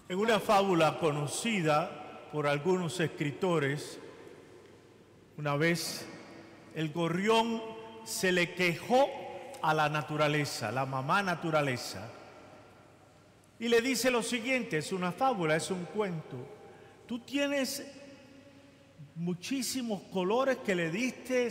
En una fábula conocida por algunos escritores, una vez el gorrión se le quejó a la naturaleza, la mamá naturaleza, y le dice lo siguiente: es una fábula, es un cuento. Tú tienes muchísimos colores que le diste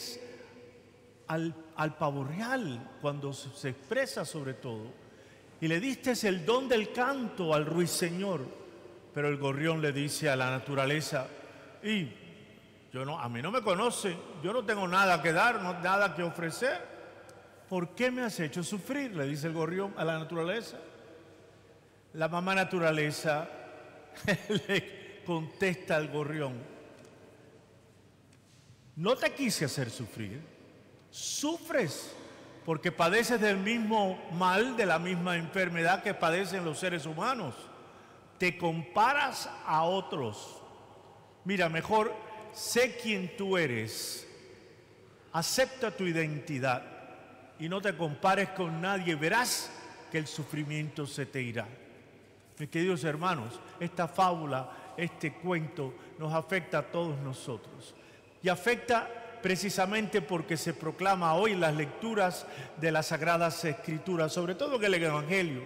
al pavo real cuando se expresa sobre todo, y le diste el don del canto al ruiseñor, pero el gorrión le dice a la naturaleza: y a mí no me conoce, yo no tengo nada que dar, nada que ofrecer. ¿Por qué me has hecho sufrir?, le dice el gorrión a la naturaleza. La mamá naturaleza le contesta al gorrión: no te quise hacer sufrir, sufres porque padeces del mismo mal, de la misma enfermedad que padecen los seres humanos. Te comparas a otros. Mira, mejor sé quién tú eres, acepta tu identidad y no te compares con nadie. Verás que el sufrimiento se te irá. Mis queridos hermanos, esta fábula, este cuento nos afecta a todos nosotros, y afecta precisamente porque se proclama hoy las lecturas de las Sagradas Escrituras, sobre todo en el Evangelio.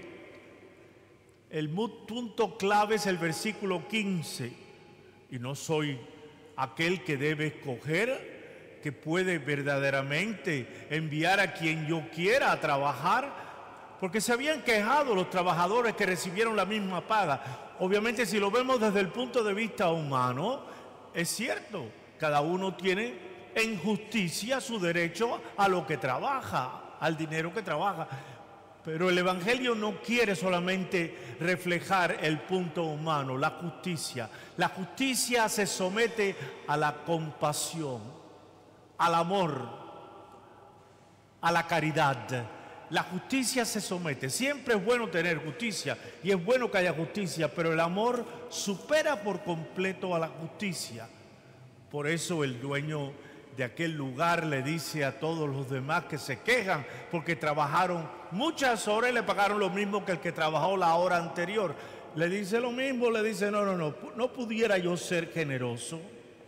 El punto clave es el versículo 15: y no soy aquel que debe escoger, que puede verdaderamente enviar a quien yo quiera a trabajar, porque se habían quejado los trabajadores que recibieron la misma paga. Obviamente, si lo vemos desde el punto de vista humano, es cierto, cada uno tiene en justicia su derecho a lo que trabaja, al dinero que trabaja. Pero el Evangelio no quiere solamente reflejar el punto humano, la justicia. La justicia se somete a la compasión, al amor, a la caridad. La justicia se somete. Siempre es bueno tener justicia y es bueno que haya justicia, pero el amor supera por completo a la justicia. Por eso el dueño de aquel lugar le dice a todos los demás que se quejan porque trabajaron muchas horas y le pagaron lo mismo que el que trabajó la hora anterior. Le dice lo mismo, le dice: no pudiera yo ser generoso.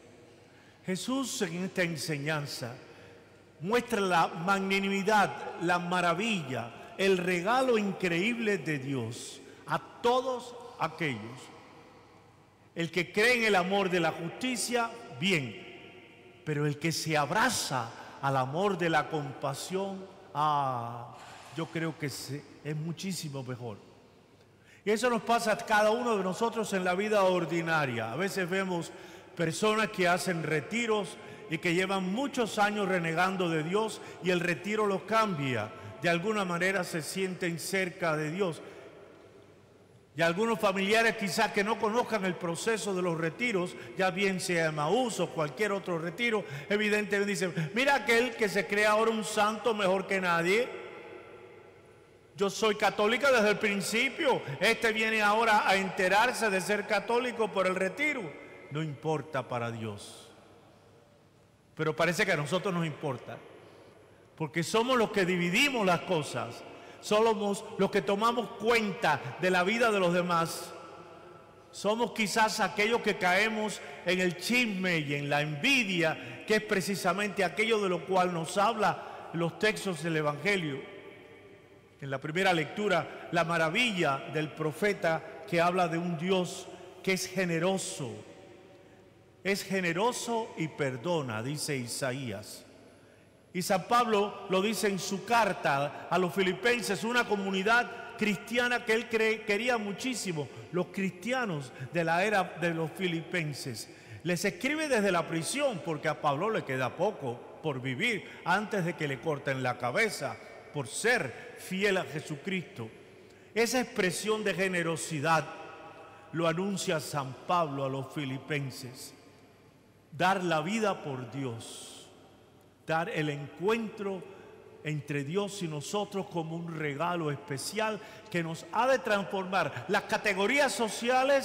Jesús en esta enseñanza muestra la magnanimidad, la maravilla, el regalo increíble de Dios a todos aquellos. El que cree en el amor de la justicia, bien. Pero el que se abraza al amor de la compasión, yo creo que es muchísimo mejor. Y eso nos pasa a cada uno de nosotros en la vida ordinaria. A veces vemos personas que hacen retiros y que llevan muchos años renegando de Dios, y el retiro los cambia. De alguna manera se sienten cerca de Dios. Y algunos familiares quizás que no conozcan el proceso de los retiros, ya bien sea Emaús o cualquier otro retiro, evidentemente dicen: mira aquel que se cree ahora un santo mejor que nadie. Yo soy católica desde el principio. Este viene ahora a enterarse de ser católico por el retiro. No importa para Dios. Pero parece que a nosotros nos importa, porque somos los que dividimos las cosas. Somos los que tomamos cuenta de la vida de los demás. Somos quizás aquellos que caemos en el chisme y en la envidia, que es precisamente aquello de lo cual nos habla los textos del Evangelio. En la primera lectura, la maravilla del profeta que habla de un Dios que es generoso. Es generoso y perdona, dice Isaías. Y San Pablo lo dice en su carta a los filipenses, una comunidad cristiana que él quería muchísimo, los cristianos de la era de los filipenses. Les escribe desde la prisión, porque a Pablo le queda poco por vivir antes de que le corten la cabeza, por ser fiel a Jesucristo. Esa expresión de generosidad lo anuncia San Pablo a los filipenses. Dar la vida por Dios. Dar el encuentro entre Dios y nosotros como un regalo especial que nos ha de transformar. Las categorías sociales